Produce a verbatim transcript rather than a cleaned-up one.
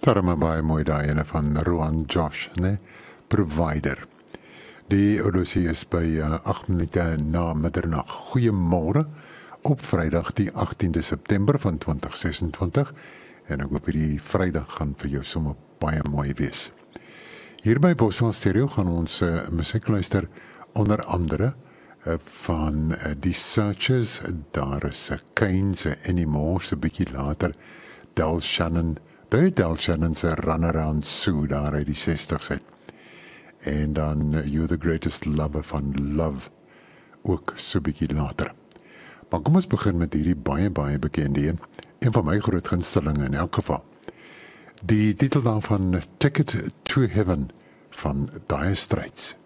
Daarom baie mooi daai ene van Rowan Josh, né? Provider. Die oudsie is by uh, agt minute na middernag. Goeiemôre op Vrydag die agtiende September van twintig sesentwintig en ek hoop hierdie Vrydag gaan vir jou sommer baie mooi wees. Hier by Bosman Stereo gaan ons uh, musiek luister onder andere uh, van uh, die Searchers, daar is uh, Keynes, uh, Anymore, so bietjie later, Del Shannon, die Del Shannon's Run Around Sue daar uit die sestig's uit. En dan uh, You're the Greatest Lover van Love, ook so bietjie later. Maar kom ons begin met hierdie baie, baie bekende een, een van my groot gunstelinge in elk geval. Die titel daarvan Ticket to Heaven van Dire Straits.